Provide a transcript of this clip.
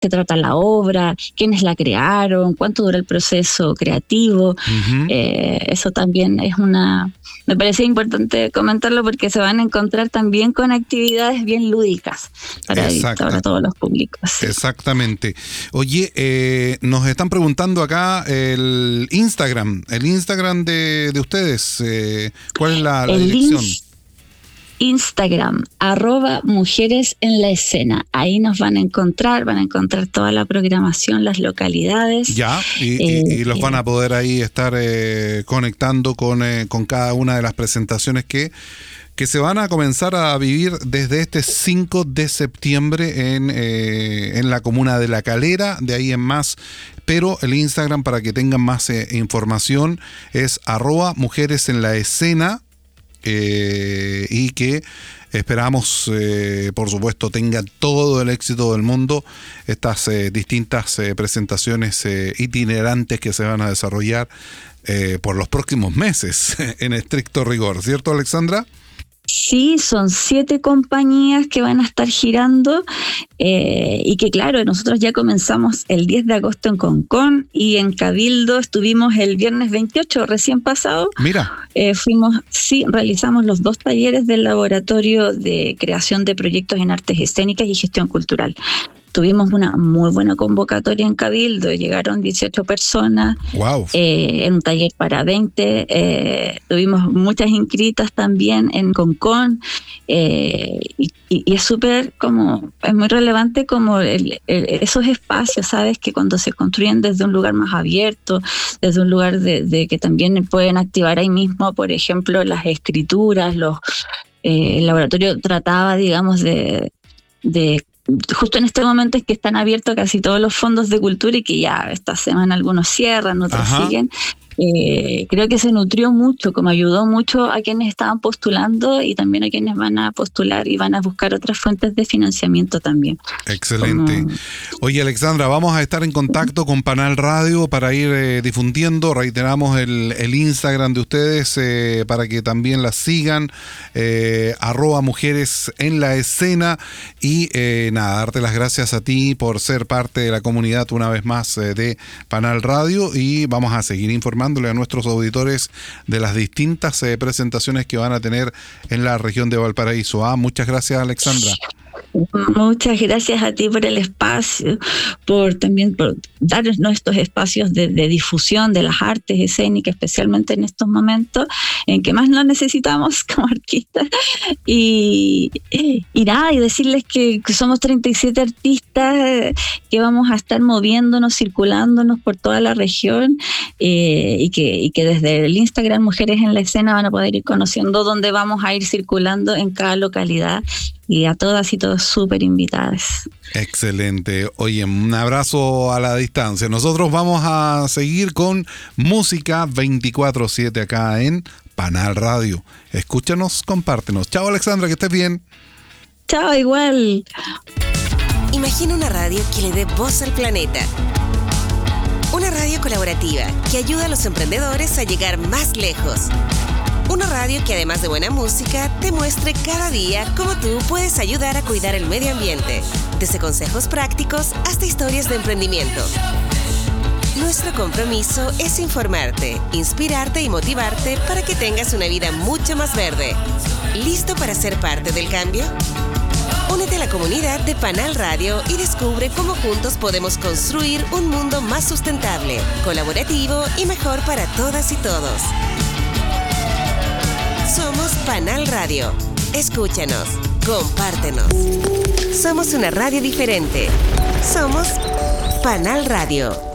se trata la obra, quiénes la crearon, cuánto dura el proceso creativo. Uh-huh. Eso también me parece importante comentarlo porque se van a encontrar también con actividades bien lúdicas para todos los públicos. Sí. Exactamente. Oye, nos están preguntando acá el Instagram de ustedes. ¿Cuál es la dirección? Instagram, @mujeresenlaescena. Ahí nos van a encontrar toda la programación, las localidades. Ya, y los van a poder ahí estar conectando con cada una de las presentaciones que se van a comenzar a vivir desde este 5 de septiembre en la comuna de La Calera, de ahí en más. Pero el Instagram, para que tengan más información, es @mujeresenlaescena. Y que esperamos, por supuesto, tengan todo el éxito del mundo estas distintas presentaciones itinerantes que se van a desarrollar por los próximos meses, en estricto rigor, ¿cierto, Alexandra? Sí, son 7 compañías que van a estar girando y que claro, nosotros ya comenzamos el 10 de agosto en Concón y en Cabildo estuvimos el viernes 28, recién pasado. Mira. Realizamos los 2 talleres del laboratorio de creación de proyectos en artes escénicas y gestión cultural. Tuvimos una muy buena convocatoria en Cabildo, llegaron 18 personas. Wow. En un taller para 20, tuvimos muchas inscritas también en Concón, y es súper es muy relevante como esos espacios, ¿sabes? Que cuando se construyen desde un lugar más abierto, desde un lugar de que también pueden activar ahí mismo, por ejemplo, las escrituras, el laboratorio trataba, digamos, de justo en este momento es que están abiertos casi todos los fondos de cultura y que ya esta semana algunos cierran, otros siguen. Creo que se nutrió mucho, como ayudó mucho a quienes estaban postulando y también a quienes van a postular y van a buscar otras fuentes de financiamiento también. Excelente. Oye, Alexandra, vamos a estar en contacto con Panal Radio para ir difundiendo. Reiteramos el Instagram de ustedes para que también las sigan, @mujeresenlaescena. Y darte las gracias a ti por ser parte de la comunidad una vez más de Panal Radio, y vamos a seguir informándole a nuestros auditores de las distintas presentaciones que van a tener en la región de Valparaíso. Muchas gracias, Alexandra. Muchas gracias a ti por el espacio, por darnos estos espacios de difusión de las artes escénicas, especialmente en estos momentos en que más lo necesitamos como artistas. Y decirles que somos 37 artistas que vamos a estar moviéndonos, circulándonos por toda la región, y que desde el Instagram Mujeres en la Escena van a poder ir conociendo dónde vamos a ir circulando en cada localidad. Y a todas y todos súper invitadas. Excelente. Oye, un abrazo a la distancia. Nosotros vamos a seguir con música 24/7 acá en Panal Radio. Escúchanos, compártenos. Chao, Alexandra, que estés bien. Chao, igual. Imagina una radio que le dé voz al planeta. Una radio colaborativa que ayuda a los emprendedores a llegar más lejos. Una radio que además de buena música te muestre cada día cómo tú puedes ayudar a cuidar el medio ambiente, desde consejos prácticos hasta historias de emprendimiento. Nuestro compromiso es informarte, inspirarte y motivarte para que tengas una vida mucho más verde. ¿Listo para ser parte del cambio? Únete a la comunidad de Panal Radio y descubre cómo juntos podemos construir un mundo más sustentable, colaborativo y mejor para todas y todos. Somos Panal Radio. Escúchanos, compártenos. Somos una radio diferente. Somos Panal Radio.